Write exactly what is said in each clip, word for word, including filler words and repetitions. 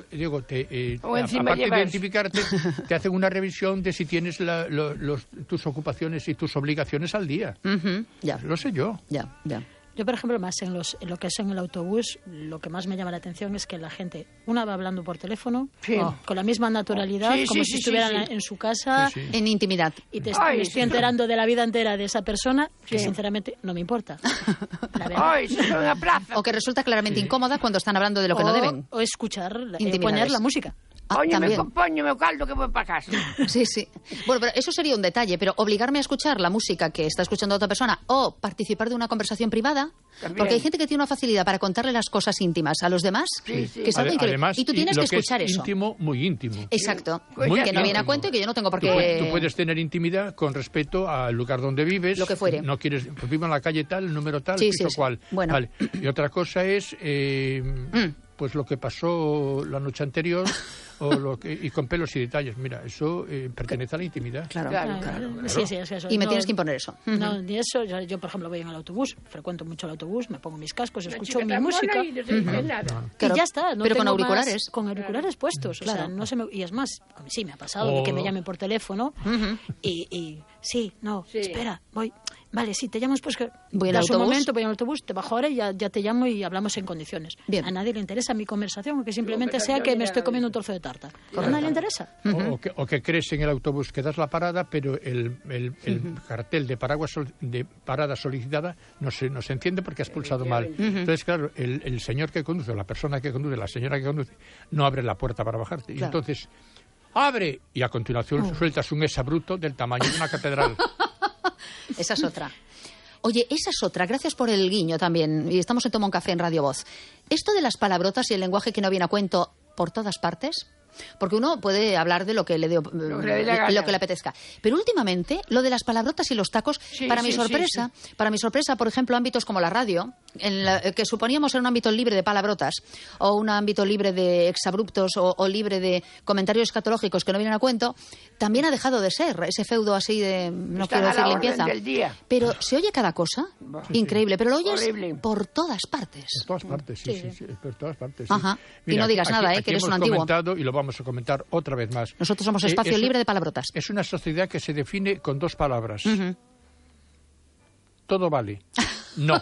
Diego, te, eh, O a- encima aparte llevas- de identificarte, te hacen una revisión de si tienes la- lo- los, tus ocupaciones y tus obligaciones al día. Ujú, ya, Lo sé yo. ya, ya. Yo, por ejemplo, más en, los, en lo que es en el autobús, lo que más me llama la atención es que la gente, una va hablando por teléfono, Sí. oh, con la misma naturalidad, Sí, como sí, si sí, estuviera sí, sí. en- en su casa, Sí, sí. En intimidad. y te Ay, me estoy sí. enterando de la vida entera de esa persona, que Sí. sinceramente no me importa. La verdad. Ay, se fue a una plaza. O que resulta claramente incómoda cuando están hablando de lo que no o, deben. o escuchar, eh, Intimidades. poner la música. Ah, Coño, me también. coño, me caldo que voy para casa. Sí, sí. Bueno, pero eso sería un detalle, pero obligarme a escuchar la música que está escuchando otra persona o participar de una conversación privada, También. porque hay gente que tiene una facilidad para contarle las cosas íntimas a los demás, Sí, sí. que es algo Ade- increíble. Además, y tú tienes lo que escuchar es eso. íntimo, muy íntimo. Exacto. Pues que ya no viene a íntimo. cuento y que yo no tengo por Tú, qué... puedes, tú puedes tener intimidad con respecto al lugar donde vives. Lo que fuere. No quieres, pues vivo en la calle tal, el número tal, Sí, piso sí, sí. cual. Bueno. Vale. Y otra cosa es, eh, pues lo que pasó la noche anterior o lo que, y con pelos y detalles. Mira, eso eh, pertenece a la intimidad. Claro. Claro, Ah, claro. Sí, sí, es que eso. Y me No- tienes que imponer eso. No, ni eso. Yo, yo, por ejemplo, voy en el autobús, frecuento mucho el autobús, me pongo mis cascos, La escucho chica mi tan mona música. y no se dice nada. Claro, Y ya está. No pero con tengo más- auriculares. con auriculares puestos. O sea, Claro. no se me, y es más, sí, me ha pasado de que me O- llamen por teléfono y, y sí, no, Sí. espera, voy. Vale, sí, te llamo después que... Voy en das un autobús. momento, voy en el autobús, te bajo ahora y ya, ya te llamo y hablamos en condiciones. Bien. A nadie le interesa mi conversación, aunque simplemente sea conversación que ya me estoy no comiendo un dice. trozo de tarta. A nadie le interesa. O, o que, o que crees en el autobús que das la parada, pero el, el, el cartel de, paraguas sol- de parada solicitada no se, no se enciende porque has pulsado mal. Entonces, claro, el, el señor que conduce, o la persona que conduce, la señora que conduce, no abre la puerta para bajarte. Y Claro. entonces, ¡abre! Y a continuación sueltas un exabrupto del tamaño de una catedral. Esa es otra. Oye, esa es otra. Gracias por el guiño también. Y estamos en Toma un Café en Radio Voz. Esto de las palabrotas y el lenguaje que no viene a cuento por todas partes, porque uno puede hablar de lo que le, dé- Lo que le dé la gana. lo que le apetezca. Pero últimamente, lo de las palabrotas y los tacos, Sí, para mi sí, sorpresa, para mi sorpresa, por ejemplo, ámbitos como la radio, en la- que suponíamos ser un ámbito libre de palabrotas, o un ámbito libre de exabruptos, o, o libre de comentarios escatológicos que no vienen a cuento, también ha dejado de ser ese feudo así de, no Están quiero a decir la orden limpieza. del día. Pero se oye cada cosa, increíble, pero lo oyes Horrible. por todas partes. Por todas partes, sí, sí, Sí. sí, por todas partes. Sí. Ajá. Y no digas nada, eh, que eres hemos un antiguo. comentado y lo vamos a comentar otra vez más. Nosotros somos Eh, espacio es- libre de palabrotas. Es una sociedad que se define con dos palabras. Todo vale. No.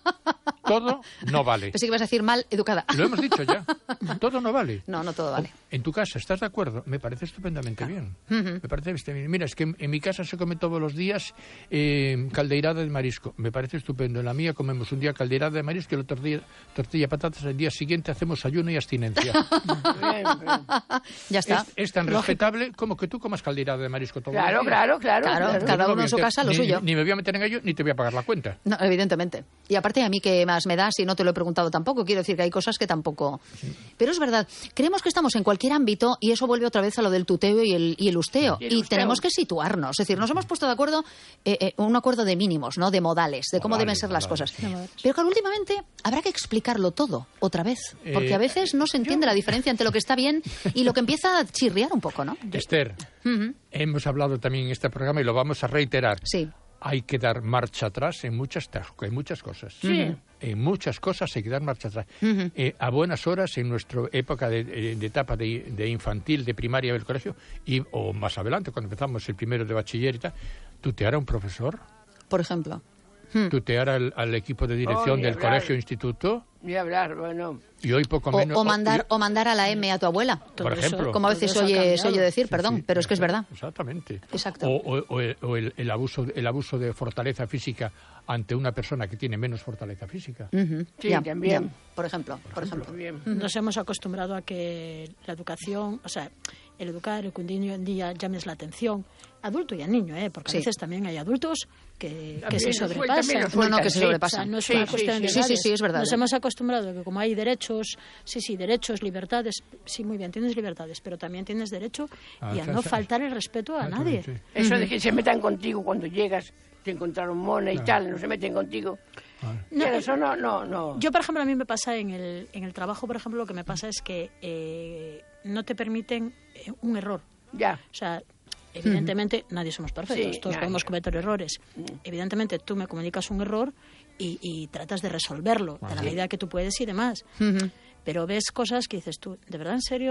Todo no vale. Pensé que ibas a decir mal educada. Lo hemos dicho ya. Todo no vale. No, no todo vale. En tu casa, ¿estás de acuerdo? Me parece estupendamente bien. Me parece estupendamente bien. Mira, es que en, en mi casa se come todos los días eh, caldeirada de marisco. Me parece estupendo. En la mía comemos un día caldeirada de marisco y el otro día tortilla de patatas. El día siguiente hacemos ayuno y abstinencia. Bien, bien. Ya está. es, es tan respetable como que tú comas caldeirada de marisco todo Claro, el día. claro, claro, Claro, claro. cada Yo no uno voy en a su meter- casa, lo ni, suyo. Ni, ni me voy a meter en ello, ni te voy a pagar la cuenta. No, evidentemente. Y aparte a mí que más me da si no te lo he preguntado tampoco. Quiero decir que hay cosas que tampoco... Pero es verdad, creemos que estamos en cualquier ámbito y eso vuelve otra vez a lo del tuteo y el, y el usteo. Y el Y usteo. tenemos que situarnos. Es decir, nos hemos puesto de acuerdo, eh, eh, un acuerdo de mínimos, ¿no? De modales, de cómo Modales, deben ser las modales. cosas. Pero claro, últimamente habrá que explicarlo todo otra vez. Porque Eh, a veces no se entiende la diferencia entre lo que está bien y lo que empieza a chirriar un poco, ¿no? Esther, hemos hablado también en este programa y lo vamos a reiterar. Sí. Hay que dar marcha atrás en muchas, ta- en muchas cosas. En muchas cosas hay que dar marcha atrás. Eh, a buenas horas, en nuestra época de, eh, de etapa de, de infantil, de primaria del colegio, y, o más adelante, cuando empezamos el primero de bachiller y tal, tutear a un profesor, Por ejemplo. tutear al, al equipo de dirección Oh, ni del hablar. colegio o instituto, Ni hablar, bueno. y hoy poco O, menos... o mandar, y- o mandar a la M a tu abuela. Todo por eso- ejemplo. Como a veces todo eso ha oye, se cambiado. oye decir, Sí, perdón, sí, pero es que es verdad. Exactamente. Exacto. O, o- o el, o el- el abuso, el abuso de fortaleza física ante una persona que tiene menos fortaleza física. Ujú. Sí, Ya, también. ya. Por ejemplo, por ejemplo. Bien. Nos hemos acostumbrado a que la educación, o sea, el educar, el que un niño en día llames la atención, adulto y al niño, ¿eh? Porque Sí. a veces también hay adultos que, que También se lo sueltan, sobrepasan. también lo No, no, sueltan, que se sí. sobrepasan. O sea, no es Sí, una sí, cuestión sí. de Sí, sí, edades. sí, es verdad. Nos hemos acostumbrado a que como hay derechos, sí, sí, derechos, libertades, sí, muy bien, tienes libertades, pero también tienes derecho Ah, y a sí, no sí. faltar el respeto a nadie. Exactamente. Eso de que se metan contigo cuando llegas, te encontraron mona y tal, no se meten contigo. No, Pero eso no, no, no. Yo, por ejemplo, a mí me pasa en el, en el trabajo, por ejemplo, lo que me pasa es que eh, no te permiten eh, un error. Ya. O sea, evidentemente nadie somos perfectos, Sí, todos nadie. podemos cometer errores. Evidentemente tú me comunicas un error y, y tratas de resolverlo de la medida que tú puedes y demás. Pero ves cosas que dices tú, ¿de verdad en serio?